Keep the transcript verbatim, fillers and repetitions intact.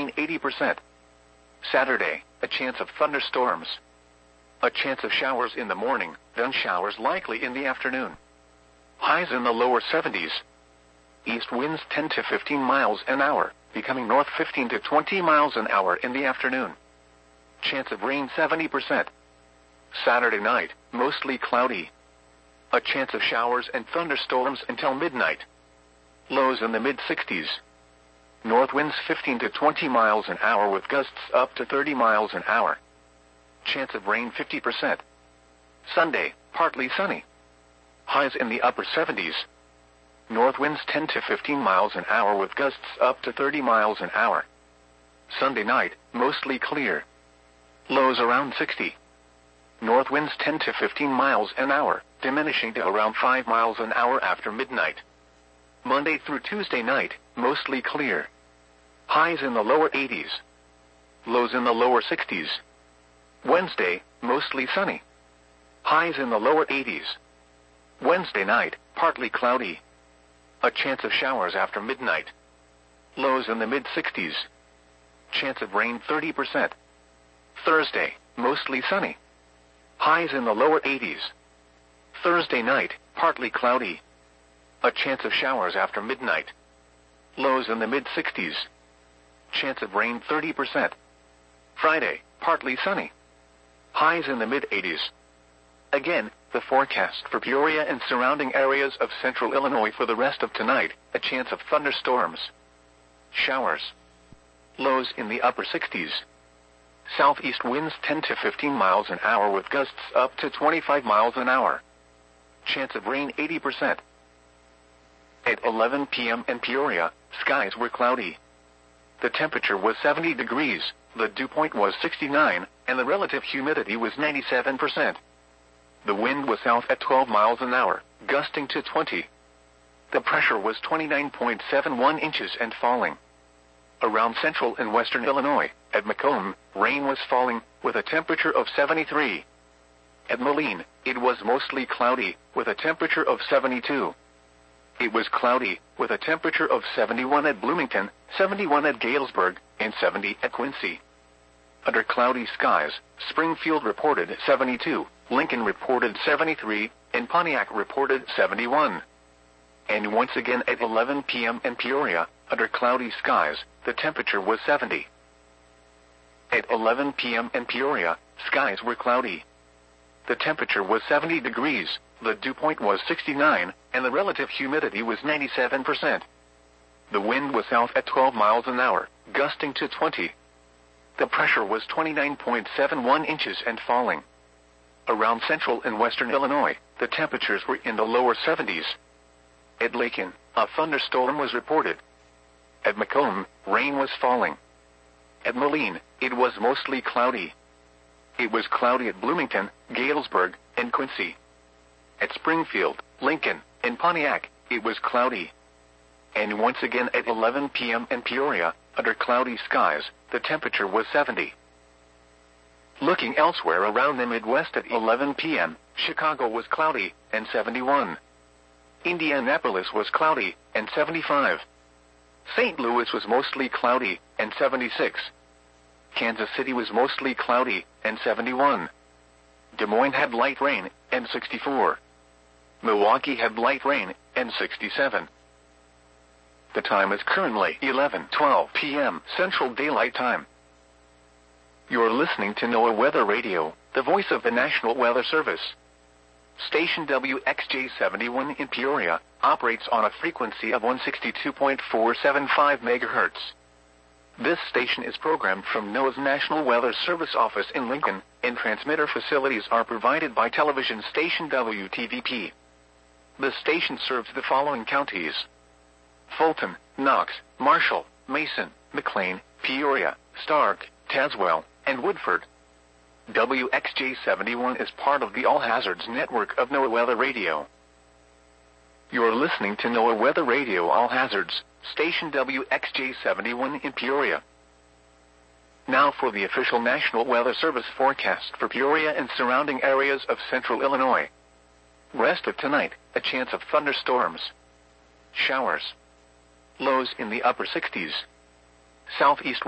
rain eighty percent. Saturday, a chance of thunderstorms. A chance of showers in the morning, then showers likely in the afternoon. Highs in the lower seventies. East winds ten to fifteen miles an hour, becoming north fifteen to twenty miles an hour in the afternoon. Chance of rain seventy percent. Saturday night, mostly cloudy. A chance of showers and thunderstorms until midnight. Lows in the mid-sixties. North winds fifteen to twenty miles an hour with gusts up to thirty miles an hour. Chance of rain fifty percent. Sunday, partly sunny. Highs in the upper seventies. North winds ten to fifteen miles an hour with gusts up to thirty miles an hour. Sunday night, mostly clear. Lows around sixty. North winds ten to fifteen miles an hour, diminishing to around five miles an hour after midnight. Monday through Tuesday night, mostly clear. Highs in the lower eighties. Lows in the lower sixties. Wednesday, mostly sunny. Highs in the lower eighties. Wednesday night, partly cloudy. A chance of showers after midnight. Lows in the mid-sixties. Chance of rain thirty percent. Thursday, mostly sunny. Highs in the lower eighties. Thursday night, partly cloudy. A chance of showers after midnight. Lows in the mid-sixties. Chance of rain thirty percent. Friday, partly sunny. Highs in the mid-eighties. Again, the forecast for Peoria and surrounding areas of central Illinois for the rest of tonight, a chance of thunderstorms. Showers. Lows in the upper sixties. Southeast winds ten to fifteen miles an hour with gusts up to twenty-five miles an hour. Chance of rain eighty percent. At eleven p m in Peoria, skies were cloudy. The temperature was seventy degrees, the dew point was sixty-nine, and the relative humidity was ninety-seven percent. The wind was south at twelve miles an hour, gusting to twenty. The pressure was twenty-nine point seven one inches and falling. Around central and western Illinois, at Macomb, rain was falling, with a temperature of seventy-three. At Moline, it was mostly cloudy, with a temperature of seventy-two. It was cloudy, with a temperature of seventy-one at Bloomington, seventy-one at Galesburg, and seventy at Quincy. Under cloudy skies, Springfield reported seventy-two, Lincoln reported seventy-three, and Pontiac reported seventy-one. And once again at eleven p m in Peoria, under cloudy skies, the temperature was seventy. At eleven p m in Peoria, skies were cloudy. The temperature was seventy degrees, the dew point was sixty-nine, and the relative humidity was ninety-seven percent. The wind was south at twelve miles an hour, gusting to twenty. The pressure was twenty-nine point seven one inches and falling. Around central and western Illinois, the temperatures were in the lower seventies. At Lincoln, a thunderstorm was reported. At Macomb, rain was falling. At Moline, it was mostly cloudy. It was cloudy at Bloomington, Galesburg, and Quincy. At Springfield, Lincoln, and Pontiac, it was cloudy. And once again at eleven p m in Peoria, under cloudy skies, the temperature was seventy. Looking elsewhere around the Midwest at eleven p m, Chicago was cloudy, and seventy-one. Indianapolis was cloudy, and seventy-five. Saint Louis was mostly cloudy, and seventy-six. Kansas City was mostly cloudy, and seventy-one. Des Moines had light rain, and sixty-four. Milwaukee had light rain, and sixty-seven. The time is currently eleven twelve p m Central Daylight Time. You're listening to NOAA Weather Radio, the voice of the National Weather Service. Station W X J seventy-one in Peoria operates on a frequency of one sixty-two point four seven five megahertz. This station is programmed from NOAA's National Weather Service office in Lincoln, and transmitter facilities are provided by television station W T V P. The station serves the following counties: Fulton, Knox, Marshall, Mason, McLean, Peoria, Stark, Tazewell, and Woodford. W X J seventy-one is part of the All Hazards network of NOAA Weather Radio. You're listening to NOAA Weather Radio All Hazards, station W X J seventy-one in Peoria. Now for the official National Weather Service forecast for Peoria and surrounding areas of central Illinois. Rest of tonight, a chance of thunderstorms. Showers. Lows in the upper sixties. Southeast